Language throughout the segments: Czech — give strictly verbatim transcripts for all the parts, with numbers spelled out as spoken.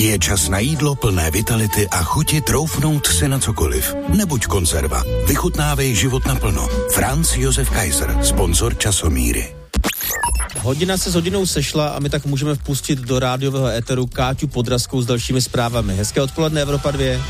Je čas na jídlo plné vitality a chuti troufnout si na cokoliv. Nebuď konzerva. Vychutnávej život naplno. Franz Josef Kaiser, sponzor Časomíry. Hodina se s hodinou sešla a my tak můžeme vpustit do rádiového éteru Káťu Podrazskou s dalšími zprávami. Hezké odpoledne, Evropa dva.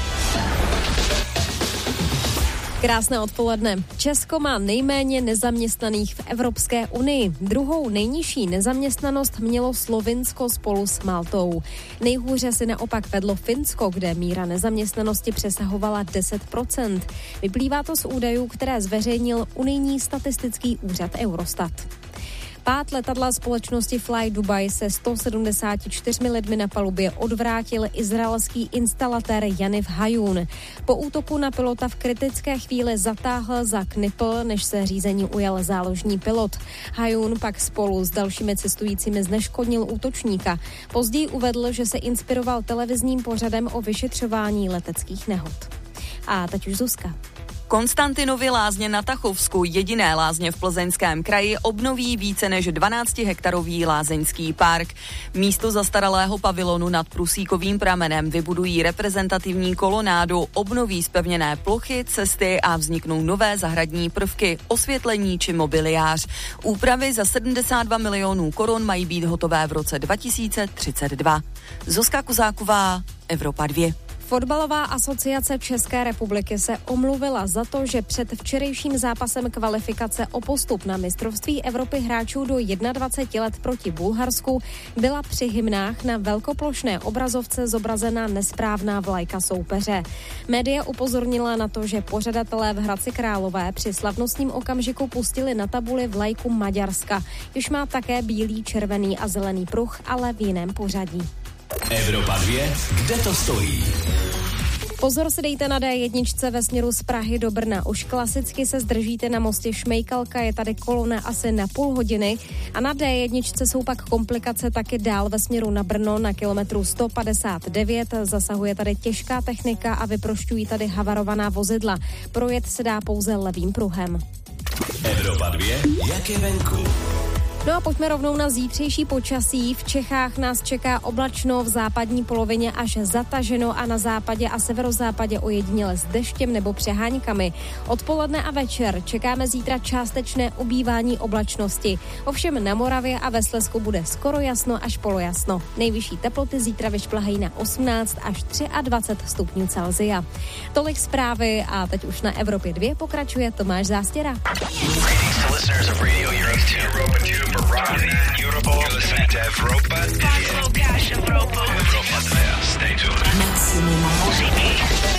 Krásné odpoledne. Česko má nejméně nezaměstnaných v Evropské unii. Druhou nejnižší nezaměstnanost mělo Slovinsko spolu s Maltou. Nejhůře si naopak vedlo Finsko, kde míra nezaměstnanosti přesahovala deset procent. Vyplývá to z údajů, které zveřejnil unijní statistický úřad Eurostat. Pát letadla společnosti Fly Dubai se sto sedmdesáti čtyřmi lidmi na palubě odvrátil izraelský instalatér Yaniv Hayun. Po útoku na pilota v kritické chvíli zatáhl za knipl, než se řízení ujal záložní pilot. Hayun pak spolu s dalšími cestujícími zneškodnil útočníka. Později uvedl, že se inspiroval televizním pořadem o vyšetřování leteckých nehod. A teď už Zuzka. Konstantinovy lázně na Tachovsku, jediné lázně v Plzeňském kraji, obnoví více než dvanáctihektarový lázeňský park. Místo zastaralého pavilonu nad Prusíkovým pramenem vybudují reprezentativní kolonádu, obnoví zpevněné plochy, cesty a vzniknou nové zahradní prvky, osvětlení či mobiliář. Úpravy za sedmdesát dva milionů korun mají být hotové v roce dva tisíce třicet dva. Zuzka Kozáková, Evropa dva. Fotbalová asociace České republiky se omluvila za to, že před včerejším zápasem kvalifikace o postup na mistrovství Evropy hráčů do dvaceti jedna let proti Bulharsku byla při hymnách na velkoplošné obrazovce zobrazena nesprávná vlajka soupeře. Média upozornila na to, že pořadatelé v Hradci Králové při slavnostním okamžiku pustili na tabuli vlajku Maďarska, jež má také bílý, červený a zelený pruh, ale v jiném pořadí. Evropa dva, kde to stojí? Pozor si dejte na dé jedna ve směru z Prahy do Brna. Už klasicky se zdržíte na mostě Šmejkalka, je tady kolona asi na půl hodiny. A na dé jedna jsou pak komplikace taky dál ve směru na Brno na kilometru sto padesát devět. Zasahuje tady těžká technika a vyprošťují tady havarovaná vozidla. Projet se dá pouze levým pruhem. Evropa dva, jak je venku? No a pojďme rovnou na zítřejší počasí. V Čechách nás čeká oblačno, v západní polovině až zataženo a na západě a severozápadě ojediněle s deštěm nebo přeháňkami. Odpoledne a večer čekáme zítra částečné ubývání oblačnosti. Ovšem na Moravě a ve Slezsku bude skoro jasno až polojasno. Nejvyšší teploty zítra vyšplhají na osmnáct až dvacet tři stupňů Celsia. Tolik zprávy a teď už na Evropě dva pokračuje Tomáš Zástěra. For Rock Europa. You're listening to Europa. Europa. Europa dva. Stay tuned.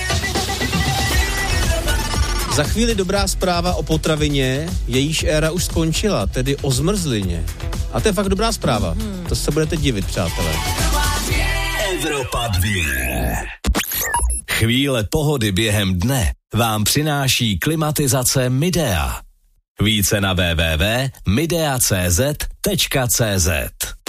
Za chvíli dobrá zpráva o potravině, jejíž éra už skončila, tedy o zmrzlině. A to je fakt dobrá zpráva. Hmm. To se budete divit, přátelé. Evropa dva. Chvíle pohody během dne vám přináší klimatizace Midea. Více na w w w tečka midea tečka cz tečka cz.